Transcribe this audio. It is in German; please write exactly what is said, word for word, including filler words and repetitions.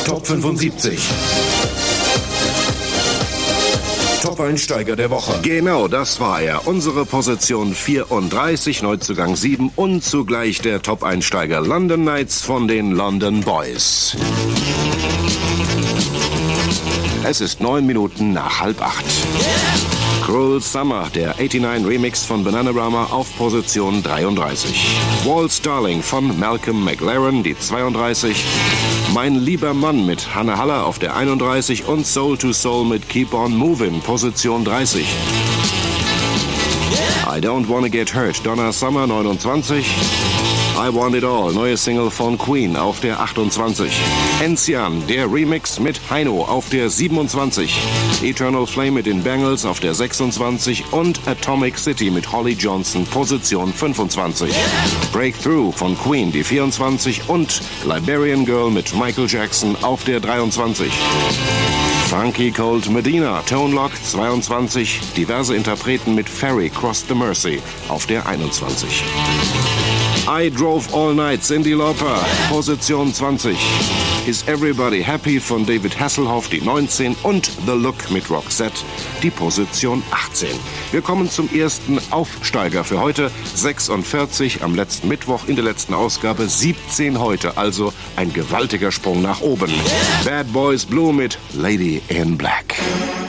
Top fünfundsiebzig. Top-Einsteiger der Woche. Genau, das war er. Unsere Position vierunddreißig, Neuzugang sieben und zugleich der Top-Einsteiger London Nights von den London Boys. Es ist neun Minuten nach halb acht. Cruel Summer, der neunundachtzig Remix von Bananarama auf Position dreiunddreißig. Waltz Darling von Malcolm McLaren, die zweiunddreißig. Mein lieber Mann mit Hannah Haller auf der einunddreißig und Soul to Soul mit Keep on Moving, Position dreißig. I Don't Wanna Get Hurt, Donna Summer, neunundzwanzig. I Want It All, neue Single von Queen auf der achtundzwanzig. Enzian, der Remix mit Heino auf der siebenundzwanzig. Eternal Flame mit den Bangles auf der sechsundzwanzig und Atomic City mit Holly Johnson, Position fünfundzwanzig. Breakthrough von Queen, die vierundzwanzig und Liberian Girl mit Michael Jackson auf der dreiundzwanzig. Funky Cold Medina, Tone Lock, zweiundzwanzig. Diverse Interpreten mit Ferry, Cross the Mersey auf der einundzwanzig. I Drove All Night, Cyndi Lauper, Position zwanzig. Is Everybody Happy von David Hasselhoff, die neunzehn und The Look mit Roxette, die Position achtzehn. Wir kommen zum ersten Aufsteiger für heute, sechsundvierzig am letzten Mittwoch, in der letzten Ausgabe siebzehn heute, also ein gewaltiger Sprung nach oben. Bad Boys Blue mit Lady in Black.